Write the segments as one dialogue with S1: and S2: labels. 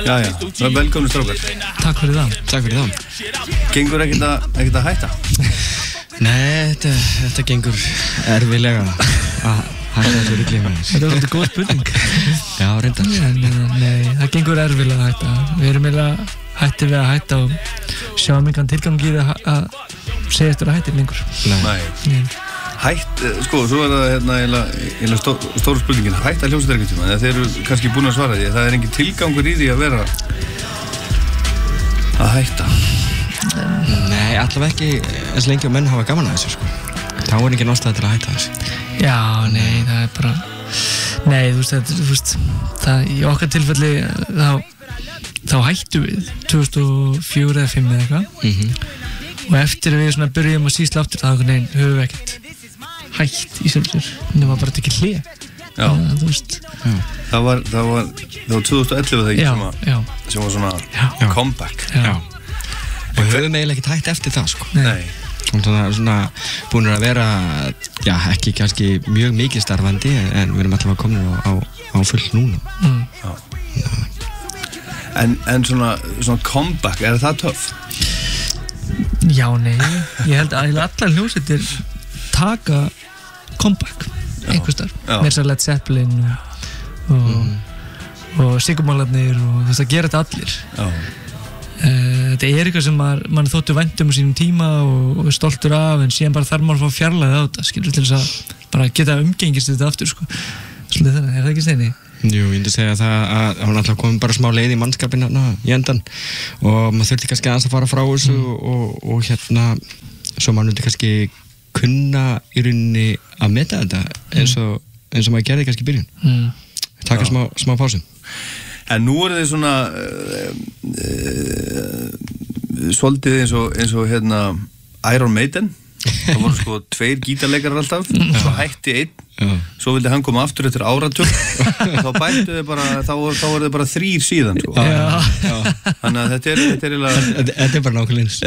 S1: Jæja, velkomnir strákar.
S2: Takk fyrir það.
S3: Takk fyrir það.
S1: Gengur ekkert að hætta?
S3: Nei, þetta gengur erfiðlega að hætta þessu rugli með þess.
S2: Þetta var svolítið góð spurning.
S3: Já, reyndar.
S2: Nei, það gengur erfiðlega að hætta. Við erum eiginlega hættið við að hætta og sjáum engan tilgang í það að segja eftir að hætta lengur.
S1: Nei. Hætt, sko, svo það eiginlega stóra spurningin. Hætta hljómsveitartíma, þeir eru kannski búin að svara því að það engin tilgangur í því að vera að hætta.
S3: Nei, allavega ekki eins lengi og menn hafa gaman að þessu, sko. Þá engin ástæða til að hætta þessu.
S2: Já, nei, það bara... Nei, þú veist, það í okkar tilfelli þá hættum við 2004 eða 2005 eða eitthvað. Og eftir að við svona byrjum að sísla aftur, þá höfum við ekkert hætt í sjálfsögur. Nema bara tekið hlé.
S1: Já.
S2: Þú veist.
S1: Það var 2011 það ekki sem var svona comeback.
S3: Já. Og höfum eiginlega ekkert hætt eftir það, sko.
S1: Nei.
S3: Svona búinir að vera, já, ekki kannski mjög mikið starfandi, en við erum alltaf komin á full núna.
S1: Já. En svona comeback, það töff?
S2: Já, nei. Ég held að allar hljómsveitir taka comeback einhvers staðar. Meira svo Led Zeppelin og Sigurmálarnir og þess að gera þetta allir.
S1: Já.
S2: Þetta eitthvað sem mann þóttu vænt á sínum tíma og er stoltur af, en síðan bara þarf maður að fá fjarlægð á þetta, skilur, til þess að bara geta umgengist þetta aftur, sko. Svolítið þannig, það ekki steini?
S3: Jú, ég myndi segja það að hann alltaf komið bara smá leið í mannskapinn í endan og maður þurfti kannski aðeins að fara frá þessu og svo maður myndi kannski kunna í rauninni að meta þetta eins og maður gerði kannski í byrjun. Taka smá pásu.
S1: En nú þið svona svolítið eins og Iron Maiden. Það voru sko 2 gítarleikarar alltaf, svo hætti 1, svo vildi hann koma aftur eftir áratug, þá bættu þið bara, þá voru þið bara 3 síðan, sko. Þannig að þetta er bara nákvæmlega eins.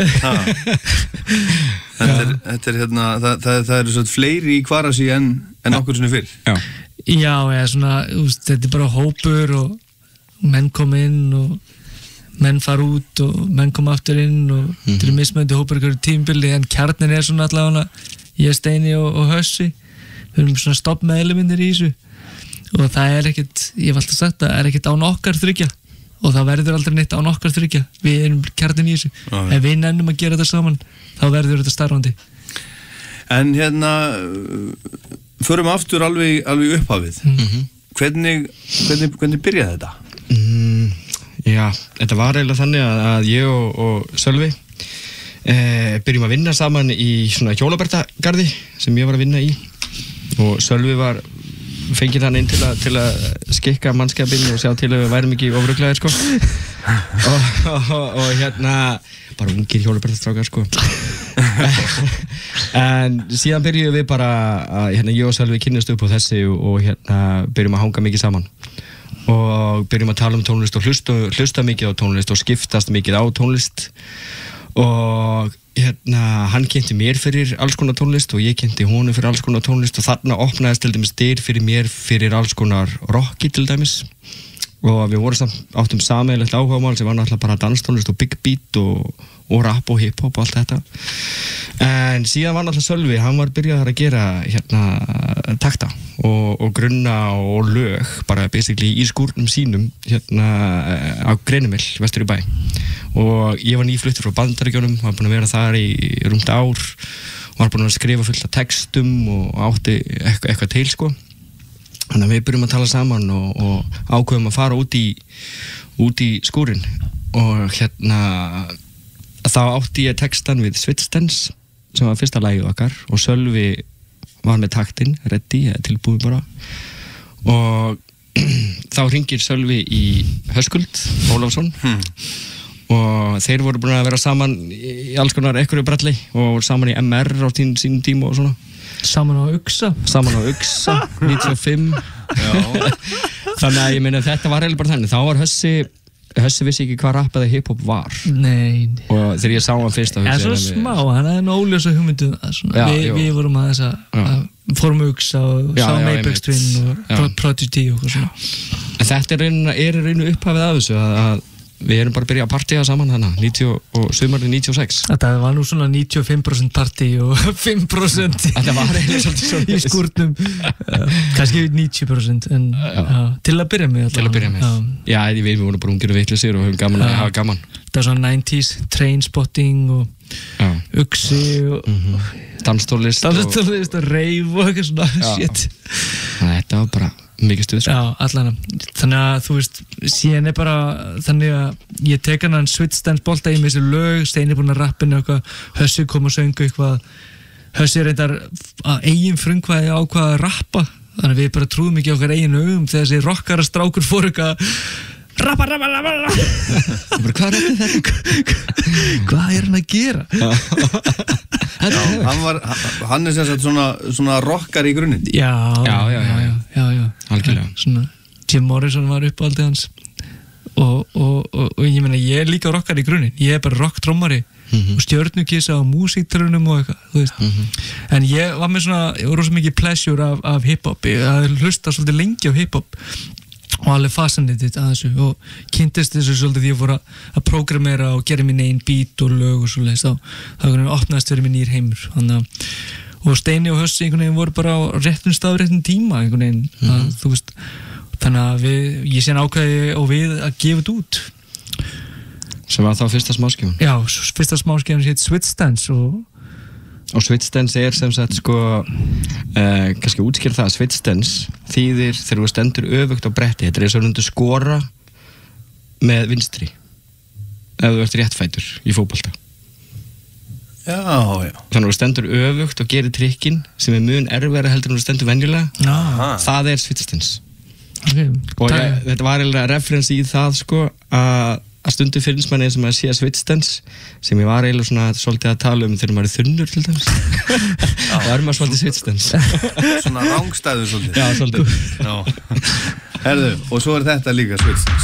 S1: Það eru svo fleiri í Kvarasi en okkur sinni fyrr.
S2: Já, svona, þetta er bara hópur og menn kom inn og menn fara út og menn koma aftur inn og þetta er mismöndi hópur ykkur tímabili, en kjarnin er svona allavega ég, Steini og Hössi, við erum svona stoppmeðliminir í þessu og það er ekkert, ég hef alltaf sagt, það er ekkert án okkar þriggja og það verður aldrei neitt án okkar þriggja, við erum kjarnin í þessu. Ef við nennum að gera þetta saman þá verður þetta starfandi. En
S1: förum aftur alveg upphafið. Hvernig byrjaði þetta?
S3: Já, þetta var eiginlega þannig að ég og Sölvi byrjum að vinna saman í svona hjólabertagarði sem ég var að vinna í og Sölvi var fengið hann inn til að skikka mannskapinn og sjá til að við værum ekki ofruglaðir, sko. og bara ungir hjólabertastrákar, sko. En síðan byrjuðum við bara að ég og Sölvi kynnast upp á þessi og byrjum að hanga mikið saman og byrjum að tala tónlist og hlusta mikið á tónlist og skiptast mikið á tónlist og hann kynnti mér fyrir alls konar tónlist og ég kynnti honum fyrir alls konar tónlist og þarna opnaðist til dæmis dyr fyrir mér fyrir alls konar rocki til dæmis og við áttum sameiginlegt áhugamál sem var náttúrulega bara danstónlist og big beat og rap og hip-hop og allt þetta. En síðan var náttúrulega Sölvi, hann var byrjaður að gera takta og grunna og lög bara basically í skúrnum sínum á Greinumel, vestur í bæ. Og ég var nýfluttur frá Bandaríkjunum, var búinn að vera þar í rúmt ár og var búinn að skrifa fullt af textum og átti eitthvað til, sko. Þannig að við byrjum að tala saman og ákveðum að fara út í skúrin og þá átti ég textan við Svitstens sem var fyrsta lagið okkar og Sölvi var með taktinn, ready, tilbúin bara og þá hringir Sölvi í Höskuld Ólafsson og þeir voru búin að vera saman í alls konar einhverju bralli og saman í MR á sínum tíma og svona.
S2: Saman á Uxa
S3: 95. Þannig að ég meina þetta var eiginlega bara þannig. Þá var Hössi vissi ekki hvað rap eða hip-hop var.
S2: Nei.
S3: Og þegar ég sá hann fyrst
S2: að hugsa smá, hann hefði óljósa hugmyndum það. Við vorum að þess að fórum Uxa og sáum Apex Twin og Prodigy og svona.
S3: En þetta er raun upphafið af þessu að við erum bara að byrja að partíja saman sumarið 96.
S2: Þetta var nú svona 95% partí og 5%
S3: Þetta var eiginlega svolítið svona
S2: í skúrnum, kannski 90% en til að byrja með.
S3: Já, við vorum bara ungir og vitlausir og höfum gaman að hafa gaman.
S2: Það var svona 90s Trainspotting og Uxi og
S3: danstónlist
S2: og rave og eitthvað svona shit.
S3: Þetta var bara mikið stuð.
S2: Já, allan. Þannig að þú veist, síðan er bara þannig að ég tek hann Switch Dance bolta í með þessu lög, Steini búinn að rappinu eitthvað, Hössi kom og söngu eitthvað, Hössi reyndar að eigin frumkvæði ákvað að rappa, þannig að við bara trúðum ekki okkar eigin augum þegar þessi rockara strákur fór eitthvað rappa
S3: hvað er þetta?
S2: Hvað er hann að gera?
S1: Hann er sem sagt svona rockar í grunninn.
S2: Já.
S3: Algjörlega.
S2: Svona Jim Morrison var uppáhaldið hans og ég meina ég er líka rockar í grunninn, ég er bara rocktrommari og stjörnukissa og músíktrunum og eitthvað, þú veist. En ég var með rosa mikið pleasure af hip-hop, ég hlusta svolítið lengi á hip-hop og alveg fascinated að þessu og kynntist þessu svolítið því ég fór að programmera og gera mín einn beat og lög og svolítið, þá opnaðist fyrir mér nýr heimur. Og Steini og Hössi einhvern veginn voru bara á réttum stað, réttum tíma einhvern veginn, þú veist, þannig að ég síðan ákveði og við að gefa þetta út.
S3: Sem var þá fyrsta smáskifan?
S2: Já, fyrsta smáskifan hétt Switch Dance
S3: og Switch Dance er sem sagt kannski útskýra það, Switch Dance þýðir þegar þú stendur öfugt á bretti, þetta er eins og þú skora með vinstri ef þú ert réttfætur í fótbolta.
S1: Já.
S3: Þannig að þú stendur öfugt og gerir trikkin sem er mun erfiðara heldur en þú stendur venjulega. Það er Switch Dance. Og þetta var eiginlega referens í það að stundu finnst manni sem að sé Switch Dance sem ég var eiginlega svona svolítið að tala þegar maður er þunnur til dæmis. Það er maður svolítið Switch Dance.
S1: Svona rángstæður svolítið.
S3: Já, svolítið.
S1: Herðu, og svo er þetta líka Switch Dance.